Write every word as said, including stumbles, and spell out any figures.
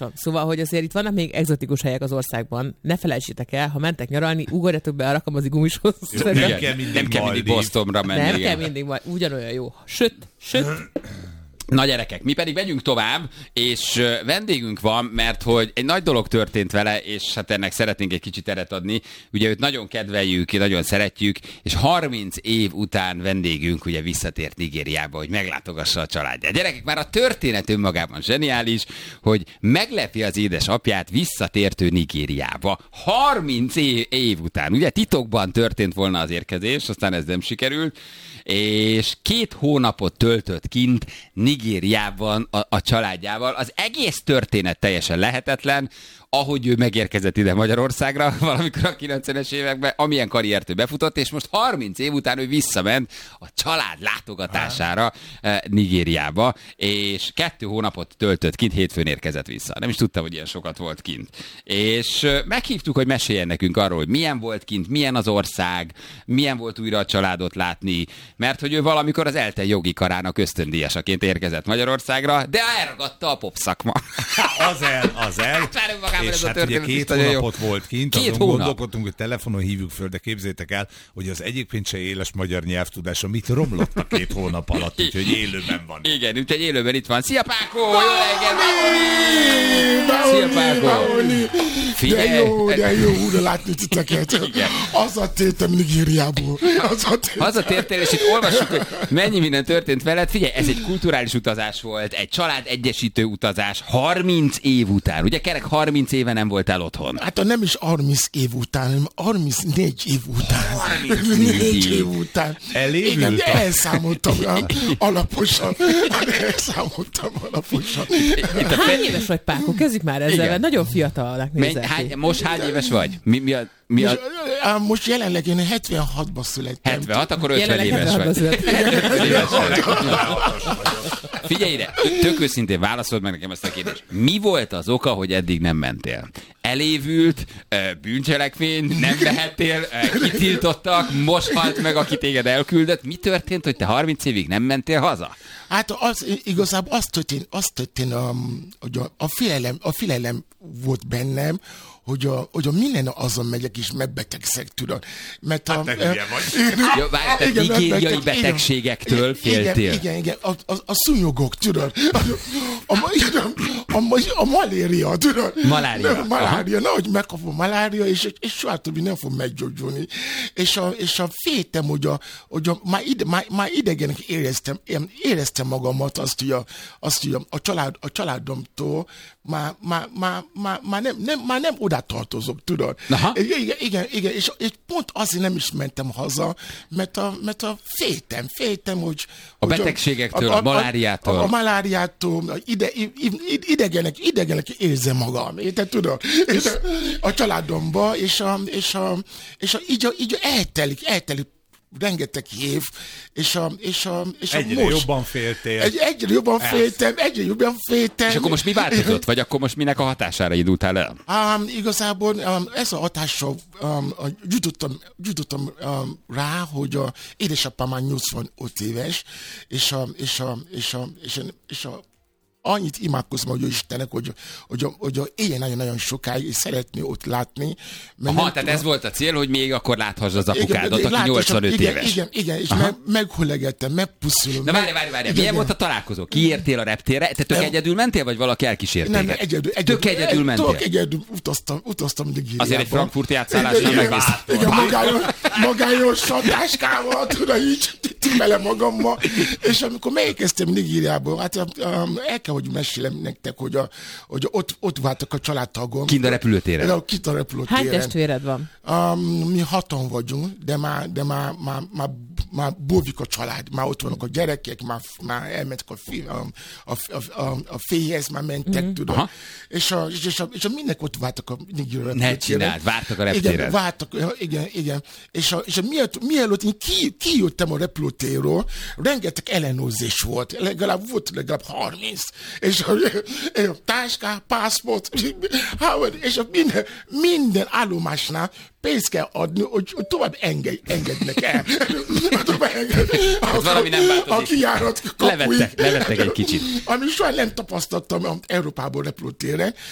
van. Szóval, hogy azért itt vannak még egzotikus helyek az országban. Ne felejtsétek el, ha mentek nyaralni, ugorjatok be a Rakamazi gumishoz. Nem, nem kell mindig, nem kell mindig Bostonra menni. Nem igen. kell mindig, ugyanolyan jó. Söt, söt. Na gyerekek, mi pedig megyünk tovább, és vendégünk van, mert hogy egy nagy dolog történt vele, és hát ennek szeretnénk egy kicsit teret adni. Ugye őt nagyon kedveljük, nagyon szeretjük, és harminc év után vendégünk ugye visszatért Nigériába, hogy meglátogassa a családját. Gyerekek, már a történet önmagában zseniális, hogy meglepi az édesapját visszatértő Nigériába. harminc év, év után. Ugye titokban történt volna az érkezés, aztán ez nem sikerült, és két hónapot töltött kint Nigériában a, a családjával. Az egész történet teljesen lehetetlen, ahogy ő megérkezett ide Magyarországra valamikor a kilencvenes években, amilyen karriert ő befutott, és most harminc év után ő visszament a család látogatására eh, Nigériába, és kettő hónapot töltött kint, hétfőn érkezett vissza. Nem is tudtam, hogy ilyen sokat volt kint. És eh, meghívtuk, hogy meséljen nekünk arról, hogy milyen volt kint, milyen az ország, milyen volt újra a családot látni, mert hogy ő valamikor az ELTE jogi karának ösztöndíjasaként érkezett Magyarországra, de elragadta a popszakma. Az el, az el. És hát ugye két hónapot jó. volt kint, két azon hónap. Gondolkodtunk, hogy telefonon hívjuk föl, de képzétek el, hogy az egyébként se éles magyar nyelvtudása mit romlott a két hónap alatt, úgyhogy élőben van. Igen, úgyhogy élőben itt van. Szia Pákó! Jó reggel! Szia Pákó! De jó, de jó újra látni titeket. Hazatértem Nigériából. Hazatértél, és itt olvassuk, hogy mennyi minden történt veled. Figyelj, ez egy kulturális utazás volt, egy család egyesítő utazás, harminc év után. Ugye kerek harminc éve nem voltál otthon. Hát nem is harminc év után, hanem harmincnégy év után. harmincnégy év után. Elévült. Igen, de elszámoltam alaposan. Elszámoltam alaposan. Hány éves vagy, Pákó? Kezdjük már ezzel, mert nagyon fiatalnak nézel ki. Most hány éves vagy? Mi, mi a... Mi most, a... most jelenleg én hetvenhatban születtem. hetvenhat, akkor ötven éves vagy. Figyelj ide, tök őszintén válaszold meg nekem ezt a kérdést. Mi volt az oka, hogy eddig nem mentél? Elévült, bűncselekmény, nem mehettél, kitiltottak, most halt meg, aki téged elküldött. Mi történt, hogy te harminc évig nem mentél haza? Hát az, igazából azt történt, azt történt um, hogy a, a, félelem, a félelem volt bennem, hogy a, hogy a minden azon megyek és megbetegszek, tudod. Mert a, hát te hülye vagy. Jó, várj, te nigériai betegségektől féltél. Igen, igen, igen. A, a, a szúnyogok, tudod. A, a, a, a, a malária, tudod. Malária. Nem, malária, nehogy megkapom malária, és, és soha többi nem fog meggyógyulni. És a, és a féltem, hogy, a, hogy a, már, ide, már, már idegenek éreztem, éreztem magamat azt, hogy a, azt, hogy a, a, család, a családomtól már, már, már, már, már, nem, nem, már nem oda tartozok, tudod. Igen, igen, igen, és, és pont azért nem is mentem haza, mert a, mert a féltem, féltem, hogy... A hogy betegségektől, a, a, a maláriától. A, a maláriától, a ide, idegenek, idegenek érzem magam, érted, tudod? És a családomba, és, a, és, a, és a, így, a, így eltelik, eltelik rengeteg év, és a, és a, és a egyre most, jobban féltél. Egy, egyre jobban féltem, egyre jobban féltem. És akkor most mi változott? Vagy akkor most minek a hatására indultál el? Um, igazából um, ez a hatással um, jutottam, jutottam um, rá, hogy a édesapám már nyolcvanöt éves, és a, és a, és a, és a, és a annyit imádkozom, hogy Istennek, hogy, hogy, hogy, hogy éljen nagyon-nagyon sokáig, és szeretné ott látni. Aha, tehát tudom, ez volt a cél, hogy még akkor láthass az apukádat, igen, aki nyolcvanöt igen, éves. Igen, igen, és meg, meghulegettem, megpuszulom. Na várj, várj, várj, milyen igen. volt a találkozó? Kiértél a reptérre? Te tök nem. egyedül mentél, vagy valaki elkísért nem, téged? egyedül, egyedül. Tök egyedül mentél? Tök egyedül utaztam, utaztam Nigériába. Azért egy frankfurti átszállásra megnéztem. Igen, magányos, magányos satáskával, tudod, így vele magammal. És amikor megérkeztem Nigériába, hát um, el kell, hogy mesélem nektek, hogy, a, hogy ott, ott váltak a családtagom. Kint a repülőtéren? Kint a repülőtéren. Hány testvéred van? Um, mi hatan vagyunk, de már, de már, már, már, már bóvik a család. Már ott vannak a gyerekek, már, már elmentek a, fi, a, a, a, a, a féhez, már mentek, mm-hmm. tudod. És a, és, a, és a mindenki ott váltak a repülőtéren. Ne csináld, vártak a reptéren. Igen, vártak, igen, igen. És, a, és a, mielőtt, mielőtt én ki, kijöttem a repülőtérről, rengeteg ellenőrzés volt. Legalább volt legalább harminc. És a, a táská, pászport, és a minden, minden állomásnál pénzt kell adni, hogy, hogy tovább engedj, engednek el. tovább enged, a, valami nem változik. A kijárat kapuig. Levettek, levettek egy kicsit. Ami soha nem tapasztaltam Európából repülőtérre,